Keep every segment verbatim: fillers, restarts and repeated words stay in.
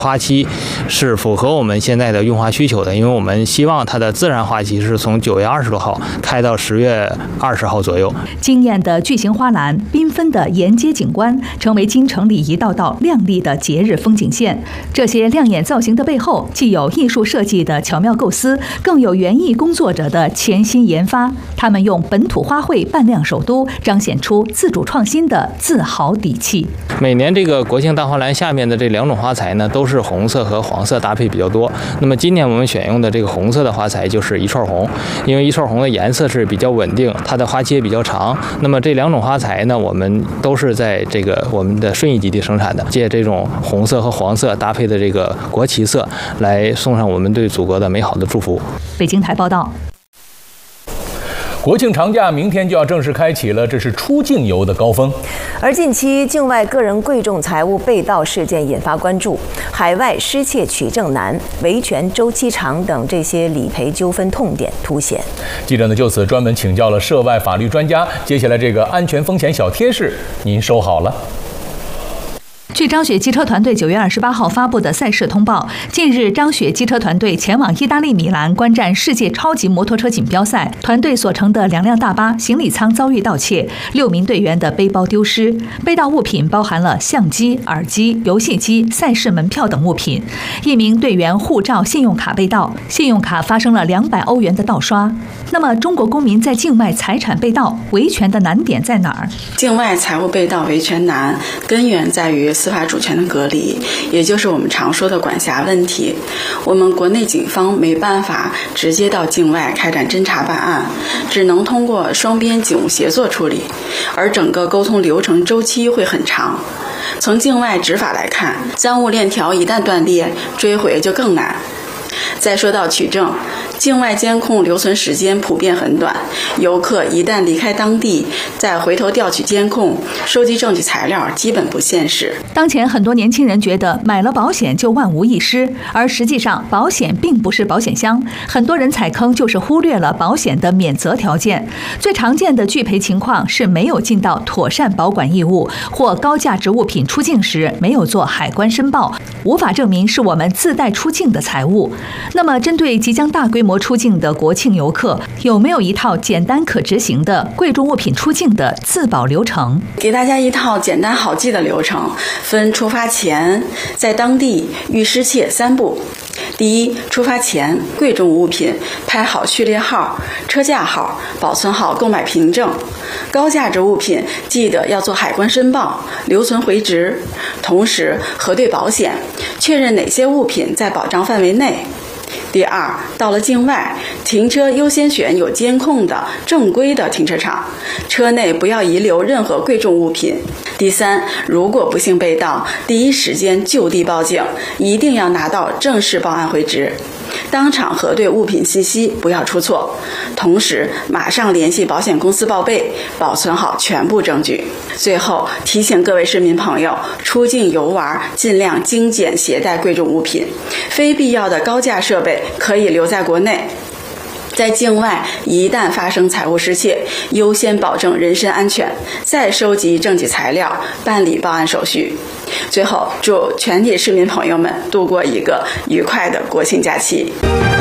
花期是符合我们现在的用花需求的，因为我们希望它的自然花期是从九月二十多号开到十月二十号左右。 惊艳的巨型花篮，缤纷的沿街景观，成为京城里一道道亮丽的节日风景线。这些亮眼造型的背后，既有艺术设计的巧妙构思，更有园艺工作者的潜心研发。他们用本土花卉扮亮首都，彰显出自主创新的自豪底气。 每年这个国庆大花篮下面的这两种花材呢，都是红色和黄色搭配比较多。那么今年我们选用的这个红色的花材就是一串红，因为一串红的颜色是比较稳定，它的花期也比较长。那么这两种花材呢，我们都是在这个我们的顺义基地生产的，借这种红色和黄色搭配的这个国旗色，来送上我们对祖国的美好的祝福。 北京台报道。 国庆长假明天就要正式开启了，这是出境游的高峰。 而近期境外个人贵重财物被盗事件引发关注，海外失窃取证难、维权周期长等这些理赔纠纷痛点凸显。 记者呢就此专门请教了涉外法律专家，接下来这个安全风险小贴士，您收好了。 据张雪机车团队九月二十八号发布的赛事通报，近日张雪机车团队前往意大利米兰观战世界超级摩托车锦标赛，团队所乘的两辆大巴行李舱遭遇盗窃，六名队员的背包丢失，被盗物品包含了相机、耳机、游戏机、赛事门票等物品。一名队员护照、信用卡被盗，信用卡发生了两百欧元的盗刷。那么，中国公民在境外财产被盗，维权的难点在哪儿？ 境外财物被盗维权难，根源在于司法主权的隔离，也就是我们常说的管辖问题。我们国内警方没办法直接到境外开展侦查办案，只能通过双边警务协作处理，而整个沟通流程周期会很长。从境外执法来看，赃物链条一旦断裂，追回就更难。再说到取证，境外监控留存时间普遍很短，游客一旦离开当地，再回头调取监控、收集证据材料，基本不现实。 当前很多年轻人觉得买了保险就万无一失，而实际上保险并不是保险箱，很多人踩坑就是忽略了保险的免责条件。最常见的拒赔情况是没有尽到妥善保管义务，或高价值物品出境时没有做海关申报，无法证明是我们自带出境的财物。那么，针对即将大规模出境的国庆游客，有没有一套简单可执行的贵重物品出境的自保流程？ 给大家一套简单好记的流程，分出发前、在当地、遇失窃三步。第一，出发前，贵重物品拍好序列号、车架号，保存好购买凭证。高价值物品记得要做海关申报，留存回执，同时核对保险，确认哪些物品在保障范围内。第二，到了境外，停车优先选有监控的正规的停车场，车内不要遗留任何贵重物品。第三，如果不幸被盗，第一时间就地报警，一定要拿到正式报案回执，当场核对物品信息，不要出错，同时马上联系保险公司报备，保存好全部证据。最后提醒各位市民朋友，出境游玩尽量精简携带贵重物品，非必要的高价设备可以留在国内。在境外一旦发生财物失窃，优先保证人身安全，再收集证据材料，办理报案手续。最后，祝全体市民朋友们度过一个愉快的国庆假期。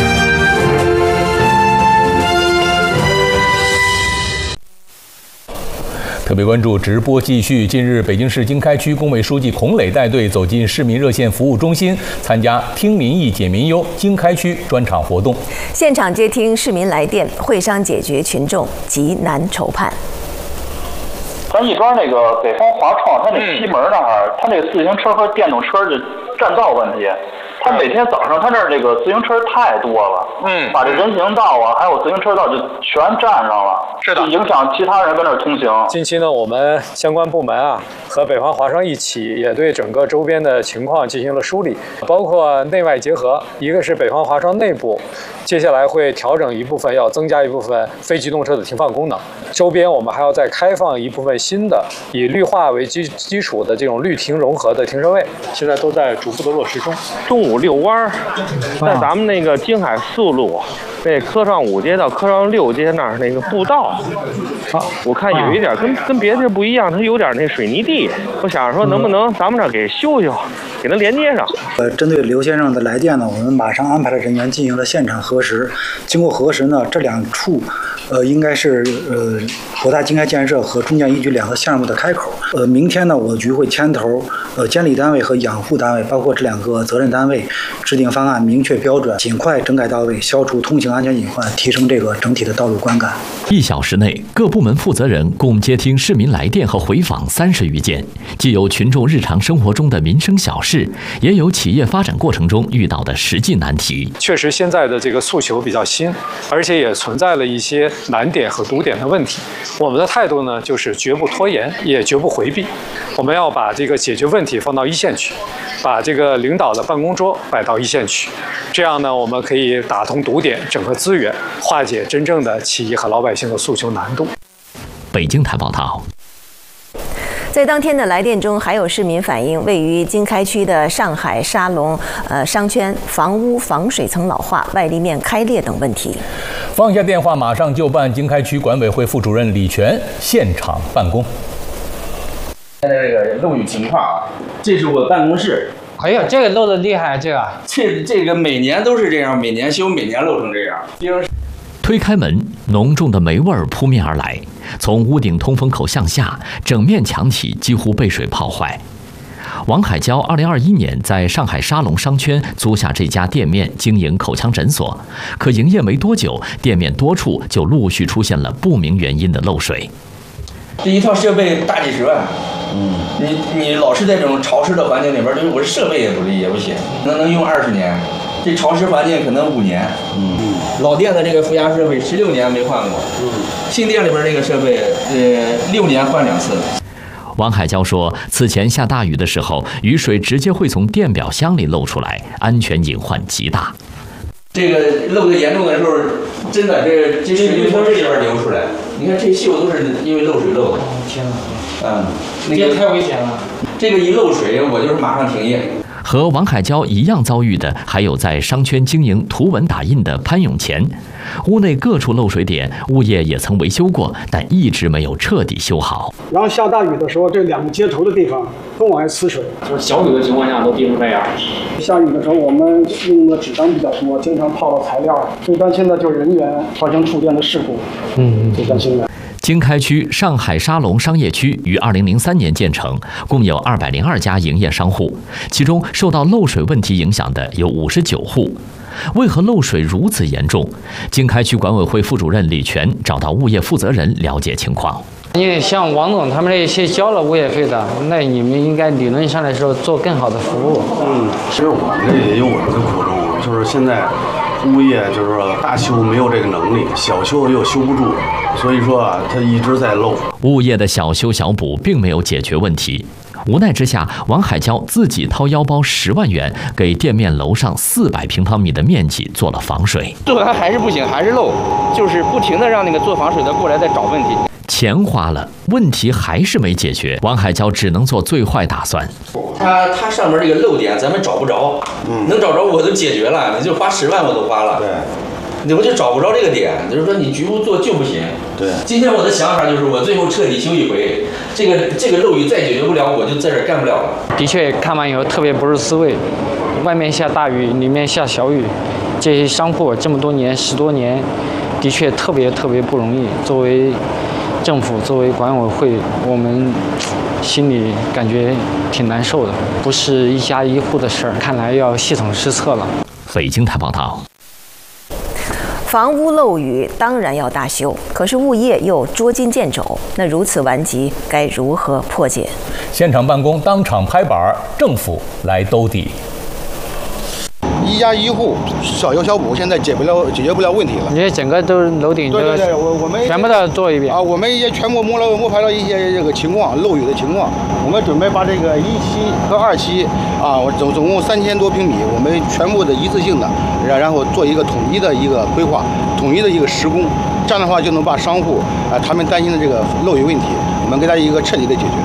特别关注直播继续。近日，北京市经开区工委书记孔磊带队走进市民热线服务中心，参加听民意解民忧经开区专场活动， 现场接听市民来电，会商解决群众急难愁盼。 咱亦庄那个北方华创，它那西门那儿，它那个自行车和电动车的占道问题。他每天早上他那儿这个自行车太多了，嗯，把这人行道啊，还有自行车道就全占上了，是的，影响其他人跟那儿通行。 近期呢，我们相关部门啊和北方华商一起，也对整个周边的情况进行了梳理，包括内外结合。一个是北方华商内部，接下来会调整一部分，要增加一部分非机动车的停放功能。周边我们还要再开放一部分新的以绿化为基基础的这种绿停融合的停车位，现在都在逐步的落实中。 中午有遛弯儿，在咱们那个京海四路。那科创五街到科创六街那儿那个步道，啊，我看有一点跟跟别的地不一样，它有点那水泥地。我想说，能不能咱们这儿给修修，给它连接上？ 呃，针对刘先生的来电呢，我们马上安排了人员进行了现场核实。经过核实呢，这两处，呃，应该是呃国大经开建设和中建一局两个项目的开口。呃，明天呢，我局会牵头，呃，监理单位和养护单位，包括这两个责任单位，制定方案，明确标准，尽快整改到位，消除通行安全隐患，提升这个整体的道路观感。 一小时内，各部门负责人共接听市民来电和回访三十余件，既有群众日常生活中的民生小事，也有企业发展过程中遇到的实际难题。 确实，现在的这个诉求比较新，而且也存在了一些难点和堵点的问题。我们的态度呢，就是绝不拖延，也绝不回避。我们要把这个解决问题放到一线去，把这个领导的办公桌摆到一线去。这样呢，我们可以打通堵点，整合资源，化解真正的企业和老百姓的诉求难度。 北京台报道。 在当天的来电中，还有市民反映，位于经开区的上海沙龙呃商圈房屋防水层老化、外立面开裂等问题。 放下电话，马上就办。经开区管委会副主任李全现场办公。 现在这个漏雨情况啊，这是我办公室。 哎呀，这个漏的厉害，这个这这个每年都是这样，每年修，每年漏成这样。 推开门，浓重的霉味儿扑面而来。从屋顶通风口向下，整面墙体几乎被水泡坏。王海娇二零二一年在上海沙龙商圈租下这家店面经营口腔诊所，可营业没多久，店面多处就陆续出现了不明原因的漏水。 这一套设备大几十万，嗯，你你老是在这种潮湿的环境里边，就是我设备也不也不行，能能用二十年，这潮湿环境可能五年，嗯，老店的这个负压设备十六年没换过，嗯，新店里边这个设备，呃，六年换两次。 王海娇说，此前下大雨的时候，雨水直接会从电表箱里漏出来，安全隐患极大。 这个漏的严重的时候，真的这这水从这里边流出来，你看这锈都是因为漏水漏的。 天哪！ 嗯， 那个太危险了。 这个一漏水，我就是马上停业。 和王海娇一样遭遇的，还有在商圈经营图文打印的潘永前。屋内各处漏水点，物业也曾维修过，但一直没有彻底修好。 然后下大雨的时候，这两个接头的地方都往外呲水， 就是小雨的情况下都滴成这样。 下雨的时候，我们用的纸张比较多，经常泡到材料，最担心的就是人员发生触电的事故。嗯，最担心的。 经开区上海沙龙商业区于二零零三年建成，共有二百零二家营业商户，其中受到漏水问题影响的有五十九户。为何漏水如此严重？经开区管委会副主任李全找到物业负责人了解情况。 因为像王总他们这些交了物业费的，那你们应该理论上来说做更好的服务。 嗯，其实我们这也有我们的苦衷，就是现在物业就是说大修没有这个能力，小修又修不住，所以说啊，它一直在漏。 物业的小修小补并没有解决问题。无奈之下，王海娇自己掏腰包十万元，给店面楼上四百平方米的面积做了防水。 最后它还是不行，还是漏，就是不停的让那个做防水的过来再找问题。 钱花了，问题还是没解决，王海娇只能做最坏打算。 它它上面这个漏点咱们找不着，嗯，能找着我都解决了，你就花十万我都花了。对，我就找不着这个点，就是说你局部做就不行。对，今天我的想法就是我最后彻底修一回，这个这个漏雨再解决不了，我就在这儿干不了了。 的确，看完以后特别不是滋味，外面下大雨，里面下小雨，这些商铺这么多年十多年，的确特别特别不容易。作为政府，作为管委会，我们心里感觉挺难受的，不是一家一户的事儿，看来要系统施策了。 北京台报道。 房屋漏雨当然要大修，可是物业又捉襟见肘，那如此顽疾该如何破解？ 现场办公，当场拍板，政府来兜底。 一家一户小修小补，现在解不了解决不了问题了。 你这整个都是楼顶， 对对对，我我们全部都要做一遍啊！我们也全部摸了摸排了一些这个情况，漏雨的情况。我们准备把这个一期和二期啊，我总总共三千多平米，我们全部的一次性的，然然后做一个统一的一个规划，统一的一个施工，这样的话就能把商户啊他们担心的这个漏雨问题，我们给他一个彻底的解决。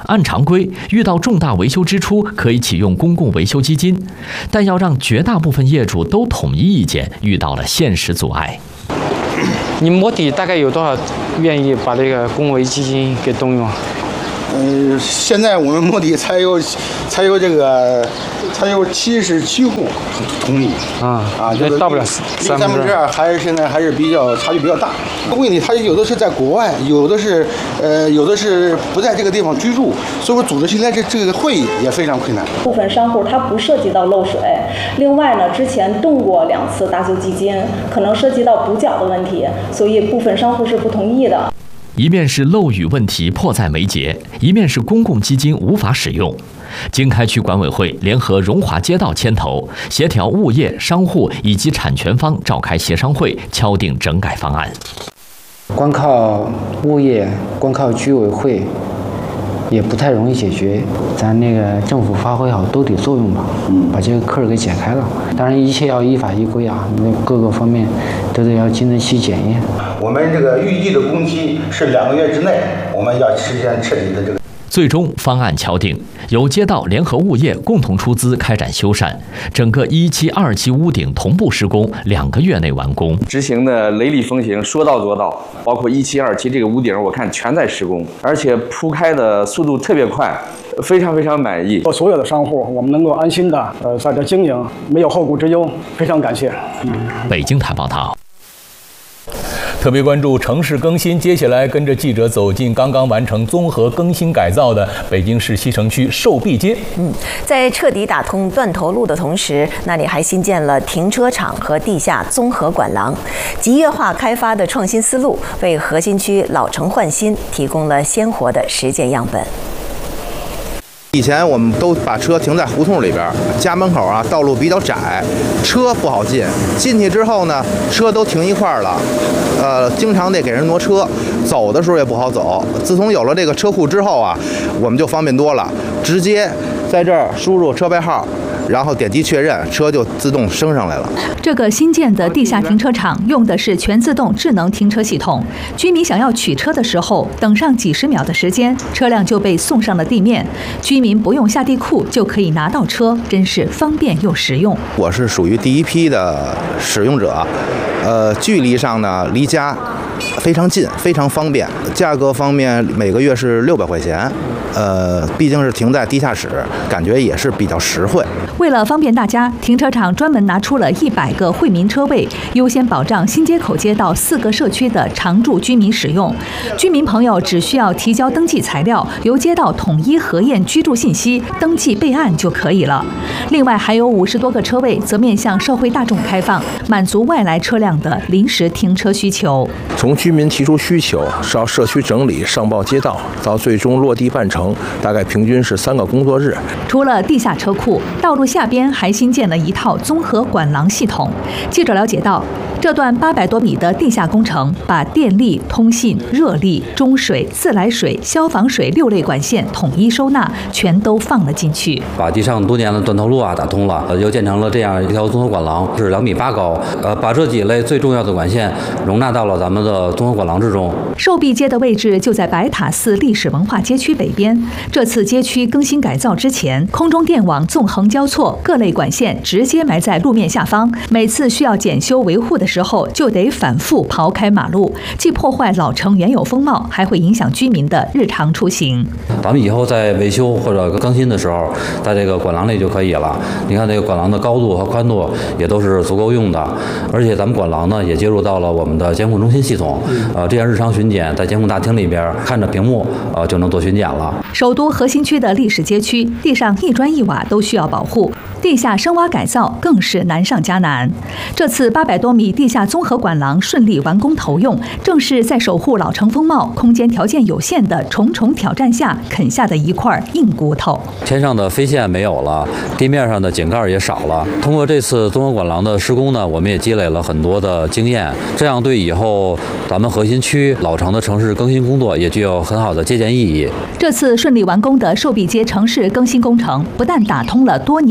按常规，遇到重大维修支出可以启用公共维修基金，但要让绝大部分业主都统一意见，遇到了现实阻碍。 你摸底大概有多少愿意把这个公维基金给动用？ 嗯、呃，现在我们摸底才有才有这个才有七十七户同意啊啊，就是到不了三分之二，还是现在还是比较差距比较大。问题它有的是在国外，有的是呃有的是不在这个地方居住，所以说组织起来这这个会议也非常困难。 部分商户它不涉及到漏水，另外呢之前动过两次大修基金，可能涉及到补缴的问题，所以部分商户是不同意的。 一面是漏雨问题迫在眉睫，一面是公共基金无法使用。经开区管委会联合荣华街道牵头，协调物业、商户以及产权方召开协商会，敲定整改方案。 光靠物业、光靠居委会也不太容易解决，咱那个政府发挥好兜底作用吧，把这个坎儿给解开了。当然，一切要依法依规啊，那各个方面都得要经得起检验。 我们这个预计的工期是两个月之内，我们要实现彻底的这个。 最终方案敲定，由街道联合物业共同出资开展修缮，整个一期、二期屋顶同步施工，两个月内完工。 执行的雷厉风行，说到做到。包括一期、二期这个屋顶，我看全在施工，而且铺开的速度特别快，非常非常满意。 所有的商户，我们能够安心的呃在这经营，没有后顾之忧，非常感谢。 嗯、北京台报道。 特别关注城市更新，接下来跟着记者走进刚刚完成综合更新改造的北京市西城区寿必街。 嗯，在彻底打通断头路的同时，那里还新建了停车场和地下综合管廊，集约化开发的创新思路，为核心区老城换新提供了鲜活的实践样本。 以前我们都把车停在胡同里边，家门口啊道路比较窄，车不好进。进去之后呢，车都停一块儿了，呃，经常得给人挪车，走的时候也不好走。自从有了这个车库之后啊，我们就方便多了，直接在这儿输入车牌号，然后点击确认，车就自动升上来了。 这个新建的地下停车场用的是全自动智能停车系统，居民想要取车的时候，等上几十秒的时间，车辆就被送上了地面，居民不用下地库就可以拿到车，真是方便又实用。 我是属于第一批的使用者，呃，距离上呢离家非常近，非常方便。价格方面每个月是六百块钱，呃，毕竟是停在地下室，感觉也是比较实惠。 为了方便大家，停车场专门拿出了一百个惠民车位，优先保障新街口街道四个社区的常住居民使用。居民朋友只需要提交登记材料，由街道统一核验居住信息，登记备案就可以了。另外还有五十多个车位则面向社会大众开放，满足外来车辆的临时停车需求。 从居民提出需求到社区整理上报街道，到最终落地办成，大概平均是三个工作日。 除了地下车库，道路下边还新建了一套综合管廊系统。记者了解到，这段八百多米的地下工程，把电力、通信、热力、中水、自来水、消防水六类管线统一收纳，全都放了进去。 把地上多年的断头路啊打通了，又建成了这样一条综合管廊，是两米八高。呃，把这几类最重要的管线容纳到了咱们的综合管廊之中。 寿必街的位置就在白塔寺历史文化街区北边。这次街区更新改造之前，空中电网纵横交错，各类管线直接埋在路面下方。每次需要检修维护的时候，就得反复刨开马路，既破坏老城原有风貌，还会影响居民的日常出行。 咱们以后在维修或者更新的时候，在这个管廊里就可以了。你看这个管廊的高度和宽度也都是足够用的，而且咱们管廊呢也接入到了我们的监控中心系统，呃，这样日常巡检在监控大厅里边看着屏幕，呃，就能做巡检了。 首都核心区的历史街区，地上一砖一瓦都需要保护，地下深挖改造更是难上加难。这次八百多米地下综合管廊顺利完工投用，正是在守护老城风貌、空间条件有限的重重挑战下啃下的一块硬骨头。 天上的飞线没有了，地面上的井盖也少了。通过这次综合管廊的施工呢，我们也积累了很多的经验，这样对以后咱们核心区老城的城市更新工作也具有很好的借鉴意义。 这次顺利完工的寿必街城市更新工程，不但打通了多年的断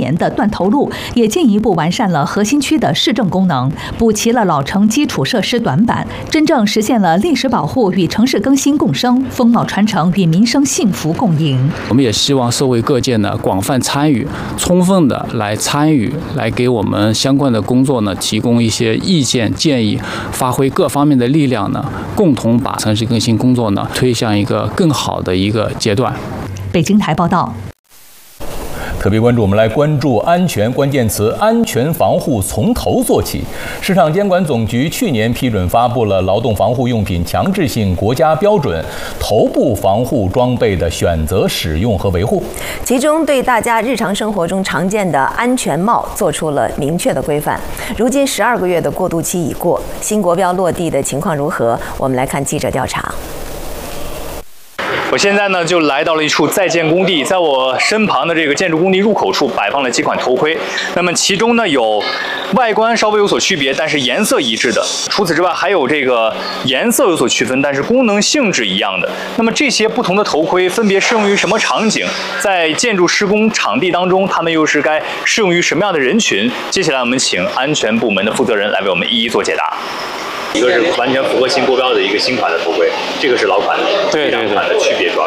断头路，也进一步完善了核心区的市政功能，补齐了老城基础设施短板，真正实现了历史保护与城市更新共生、风貌传承与民生幸福共赢。 我们也希望社会各界呢广泛参与，充分的来参与，来给我们相关的工作呢提供一些意见建议，发挥各方面的力量呢，共同把城市更新工作呢推向一个更好的一个阶段。 北京台报道。 特别关注，我们来关注安全关键词，安全防护从头做起。市场监管总局去年批准发布了劳动防护用品强制性国家标准，头部防护装备的选择、使用和维护， 其中对大家日常生活中常见的安全帽做出了明确的规范。如今十二个月的过渡期已过，新国标落地的情况如何？我们来看记者调查。 我现在呢就来到了一处在建工地，在我身旁的这个建筑工地入口处摆放了几款头盔。那么其中呢有外观稍微有所区别，但是颜色一致的。除此之外，还有这个颜色有所区分，但是功能性质一样的。那么这些不同的头盔分别适用于什么场景？在建筑施工场地当中，它们又是该适用于什么样的人群？接下来我们请安全部门的负责人来为我们一一做解答。一个是完全符合新国标的一个新款的头盔，这个是老款的， 对对对， 两款的区别主要